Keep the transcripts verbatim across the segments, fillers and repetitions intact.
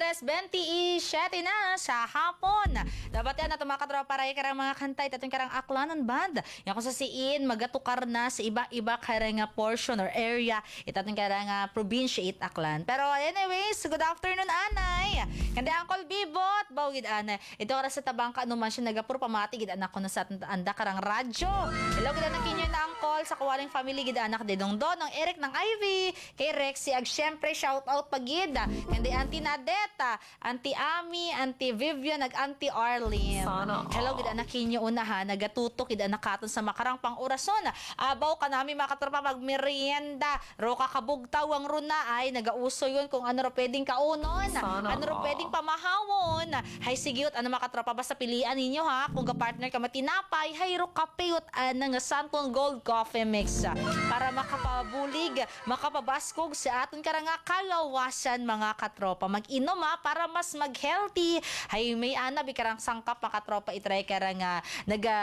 Miyerkules twenty-seven na sa hapon. Dapat yan na tumakatra para karang mga kantay tatong karang aklanan band. Yan kung sa siin magatukar na sa iba-iba karang portion or area itatong karang uh, probinsya it aklan. Pero anyways, good afternoon anay. Kandi Uncle Bibot, bawgid anay. Ito oras sa tabangka anuman siya nagapuro pamati gid anak ko na sa anda karang radyo. Hello gid anak kinyo na Uncle sa kawaling family gid anak de Dongdon ng Eric ng Ivy, kay Rexy ag syempre shout out pagid. Kandi Auntie Nadeta, Auntie Ami, Auntie Vivian, nag Auntie Arlene. Sana. Hello gid anak kinyo unahan, nagatutok gid anak katon sa makarang pang orason. Abaw ka nami makatropa magmerienda. Ro ka kabugtaw ang runa ay nagauso yun kung ano ro pwedeng kaunon. Sana. Ano ro pwedeng pamahawon. Hay sigiot ano makatropa basta pilian ninyo ha. Kung ga-partner ka matinapay, hay ro kapeyot ang Santon Gold Coffee Mix para makapabulig, makapabaskog sa aton karang kalawasan mga katropa. Mag-inom ha para mas mag-healthy. Hay may ana bikarang sangkap mga katropa itry karang uh, naga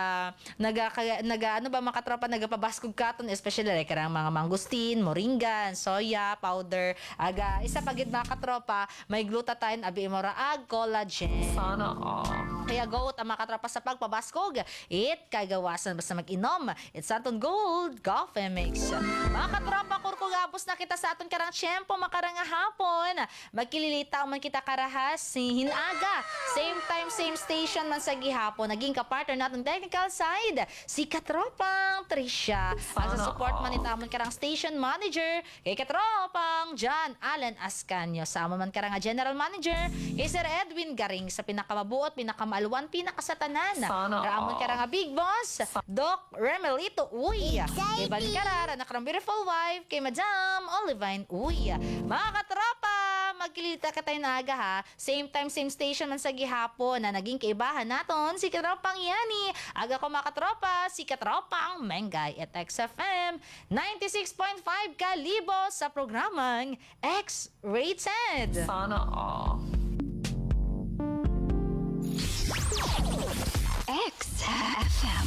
naga naga ano ba mga katropa nagapabaskog katon especially like karang mga mangustin, moringa, soya powder. Aga isa pagid mga katropa may glutathione abi imora ag collagen. Sana all. Kaya go ang mga katropa sa pagpabaskog. It kagawasan basta mag-inom. It's Santon Gold Coffee Mix. Mga katropa kurkugabos na kita sa aton karang tiyempo makaranga hapon. Magkililitaw man kita karahas si hinaga. Same time, same station man sa gihapon. Naging kapartner natin technical side si Katropang Trisha. At sa support man itamon karang station manager kay Katropang John Allen Ascanio. Sama man karang general manager kay Sir Edwin Garing sa pinakamabuot, pinakamaluan, pinakasatanan. Ramon karang big boss Doc Remelito Uy. Kay Balikara na karang beautiful wife kay Madam Olivine Uy. Mga katropa, magkilita ka tayo na aga ha. Same time, same station man sa gihapon na naging kaibahan naton si Katropang Yani. Aga ko mga katropa, si Katropang Mengay at X F M ninety-six point five kalibo sa programang X-Rated. Sana all. X F M.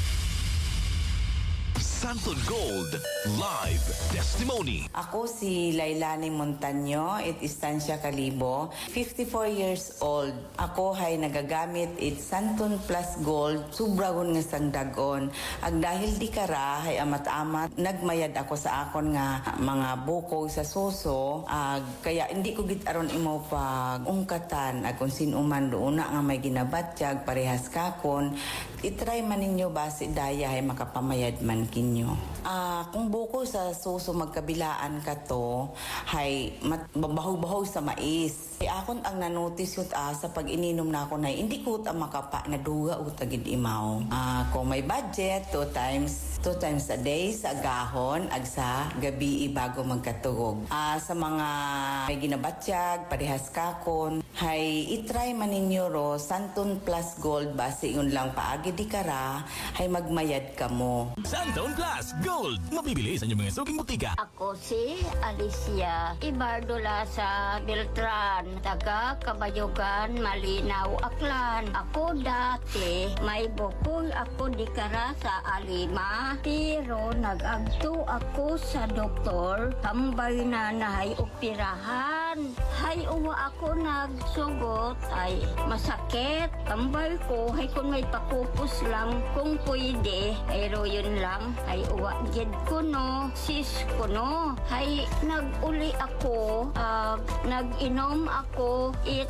Santon Gold Live Testimony. Ako si Lailani Montaño, it Estancia Calibo, fifty-four years old. Ako hay nagagamit it Santon Plus Gold, subragon nga sang dagon. Ag dahil di kara hay amat-amat nagmayad ako sa akon nga mga bukog sa suso, ag kaya hindi ko git aron imo pag ungkatan ag kung sino man doon na nga may ginabatyag parehas kakon. Itry man ninyo base daya hay makapamayad man kinyo. Ah, kung buko sa suso magkabilaan ka to, hay babahaw-bahaw sa mais. Ay akon ang nanotice yun ah, sa pag ininom na ako na hindi ko ta makapa na duga o tagid imaw. Ah, kung may budget, two times, two times a day sa gahon, ag sa gabi bago magkatugog. Ah, sa mga may ginabatyag, parehas kakon, hay itry man ninyo ro, Santon Plus Gold, base yun lang paagi di kara, hay magmayad ka mo. Santon Plus Gold. Mabibili sa inyong mga suking butika. Ako si Alicia Ibardola sa Beltran, taga Kabayogan, Malinaw, Aklan. Ako dati may bukol ako di kara sa Alima, pero nag-agto ako sa doktor, tambay na nahay operahan. Hay uwa ako nagsugot ay masakit. Tambay ko hay kung may pakupos lang kung pwede. Pero yun lang ay uwa gid ko no, sis ko no. Hay nag-uli ako, uh, nag-inom ako it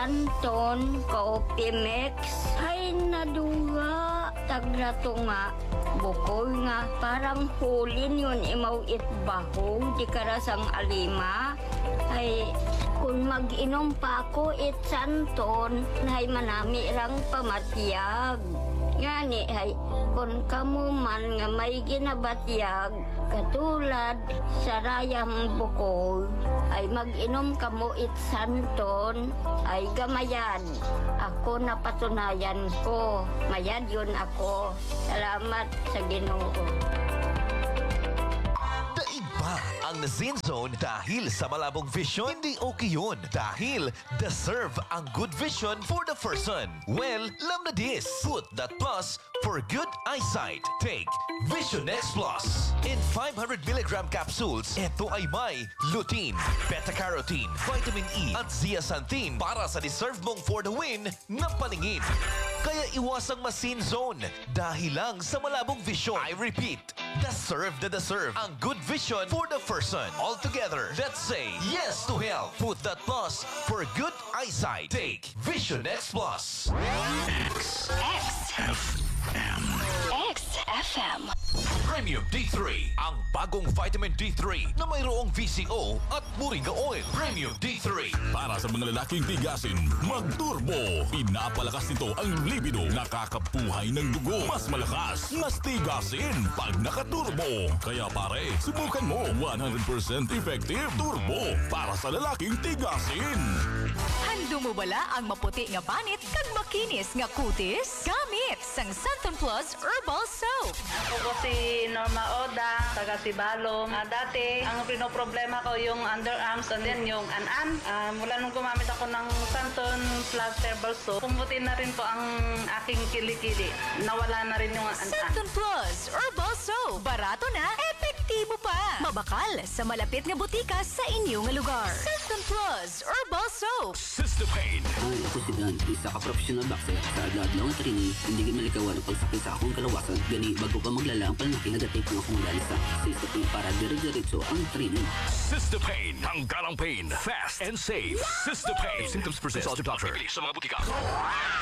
Santon Coffee Mix. Hay naduga tagrato nga bukol nga parang hulin yun imaw it baho di karasang Alima. Ay kung mag-inom pa ako it Santon hay manami lang pamatiyag. Ngani hay kung kamo man nga may ginabatyag katulad sa rayang bukol ay mag-inom kamo it Santon ay gamayad. Ako napatunayan ko, mayad yun ako. Salamat sa Ginoo. Iba ang Zin Zone dahil sa malabong vision. Hindi okay yun dahil deserve ang good vision for the person. Well, lam na this. Put that plus For good eyesight, take Vision X Plus. In five hundred milligram capsules, ito ay may lutein, beta-carotene, vitamin E at zeaxanthin para sa deserve mong for the win na paningin. Kaya iwasang masin zone dahil lang sa malabong vision. I repeat, deserve the deserve. Ang good vision for the person. All together, let's say yes to health. Put that plus for good eyesight. Take Vision X Plus. X F M. Premium D three, ang bagong vitamin D three na mayroong V C O at Moringa Oil. Premium D three. Para sa mga lalaking tigasin, mag-turbo. Pinapalakas nito ang libido. Nakakabuhay ng dugo. Mas malakas, mas tigasin pag nakaturbo. Kaya pare, subukan mo. one hundred percent effective turbo para sa lalaking tigasin. Hando mo bala ang maputi nga panit kag makinis nga kutis? Gamit sang Santon Plus Herbal Soap. Ako po si Norma Oda, taga Sibalom. Ah, dati, ang pinoproblema ko yung underarms and then yung an-an. Ah, mula nung gumamit ako ng Santon Plus Herbal Soap, pumuti na rin po ang aking kilikili. Nawala na rin yung an-an. Santon Plus Herbal Soap. Barato na, epektibo pa. Mabakal sa malapit nga butika sa inyo nga lugar. Santon Plus Herbal Soap. Sistopain. Ay, ako si Dan, isa ka professional boxer. Sa adlaw nga training, hindi ka malikawan ang pagsakit sa akong kalawasan. Gani, bago pa maglala ang palaki, nagatake ng akong dalisa. Sistopain para dire-diretso ang training. Sistopain. Tanggalang pain. Fast and safe. Sistopain. Symptoms persist. Consult your doctor. Sa mga butika.